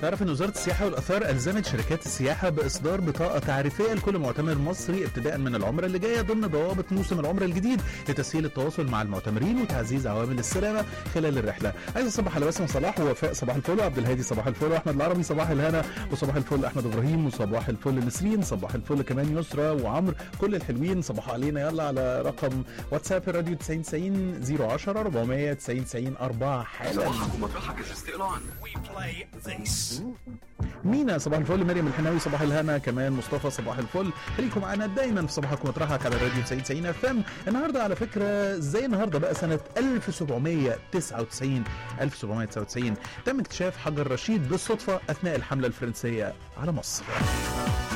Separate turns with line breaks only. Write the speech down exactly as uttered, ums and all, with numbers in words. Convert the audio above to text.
تعرف ان وزارة السياحة والاثار الزمت شركات السياحة باصدار بطاقة تعريفية لكل معتمر مصري ابتداء من العمرة اللي جاية ضمن ضوابط موسم العمرة الجديد لتسهيل التواصل مع المعتمرين وتعزيز عوامل السلامة خلال الرحلة. عايز اصبح على باسم صلاح ووفاء صباح الفل، وعبد الهادي صباح الفل، واحمد العربي صباح الهنا، وصباح الفل احمد ابراهيم، وصباح الفل نسرين، صباح الفل كمان يسرى وعمر، كل الحلوين صباحوا علينا. يلا على رقم واتساب الراديو تسعين تسعين صفر عشرة أربعمية تسعين تسعين أربعة حالا.
صباحك ومطرحك الاستقلال.
مينا صباح الفل، مريم الحناوي صباح الهنا، كمان مصطفى صباح الفل. خليكم معانا دايما في صباحك ومطرحك على الراديو تسعين تسعين اف ام. النهارده على فكره زي النهارده بقى سنه ألف وسبعمية تسعة وتسعين ألف وسبعمية تسعة وتسعين تم اكتشاف حجر رشيد بالصدفه اثناء الحمله الفرنسيه على مصر.